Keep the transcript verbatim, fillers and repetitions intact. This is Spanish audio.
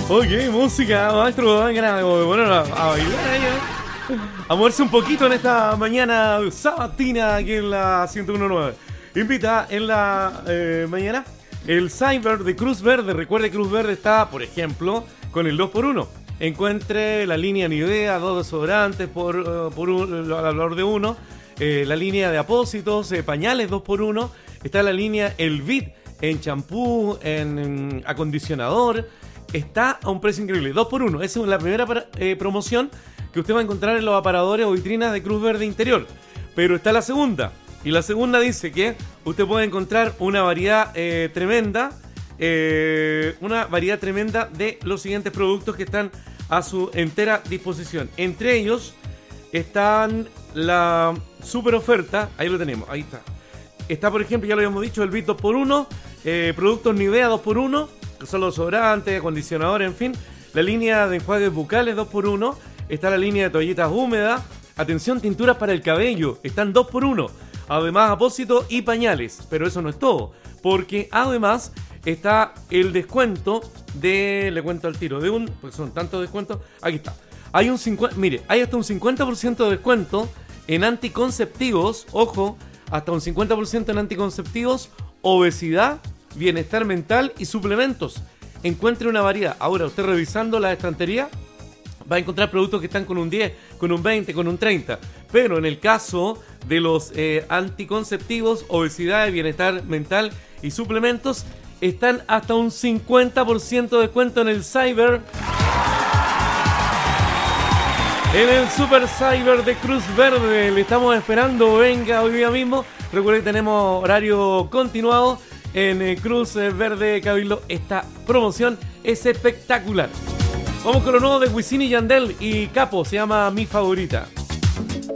Ok, música, maestro. Venga, bueno, a a bailar ahí, ¿eh? A moverse un poquito en esta mañana sabatina aquí en la ciento uno punto nueve. Invita en la eh, mañana el Cyber de Cruz Verde. Recuerde, Cruz Verde está, por ejemplo, con el dos por uno. Encuentre la línea Nivea, dos desodorantes por, uh, por un, al valor de uno. Eh, la línea de apósitos, eh, pañales dos por uno. Está la línea Elvit en champú, en, en acondicionador. Está a un precio increíble, dos por uno. Esa es la primera para, eh, promoción que usted va a encontrar en los aparadores o vitrinas de Cruz Verde Interior. Pero está la segunda. Y la segunda dice que usted puede encontrar una variedad eh, tremenda, eh, una variedad tremenda de los siguientes productos que están a su entera disposición. Entre ellos están la super oferta, ahí lo tenemos, ahí está. Está, por ejemplo, ya lo habíamos dicho, el Bit dos por uno, eh, productos Nivea dos por uno, que son los sobrantes, acondicionadores, en fin. La línea de enjuagues bucales dos por uno, está la línea de toallitas húmedas. Atención, tinturas para el cabello, están dos por uno. Además, apósitos y pañales. Pero eso no es todo, porque además está el descuento de, le cuento al tiro, de un, pues son tantos descuentos, aquí está. Hay un cincuenta, mire, hay hasta un cincuenta por ciento de descuento en anticonceptivos, ojo, hasta un cincuenta por ciento en anticonceptivos, obesidad, bienestar mental y suplementos. Encuentre una variedad. Ahora, usted revisando la estantería va a encontrar productos que están con un diez, con un veinte, con un treinta. Pero en el caso de los eh, anticonceptivos, obesidad, bienestar mental y suplementos, están hasta un cincuenta por ciento de descuento en el Cyber. En el Super Cyber de Cruz Verde. Le estamos esperando. Venga hoy día mismo. Recuerden que tenemos horario continuado en eh, Cruz Verde Cabildo. Esta promoción es espectacular. Vamos con lo nuevo de Wisin y Yandel y Capo. Se llama Mi Favorita.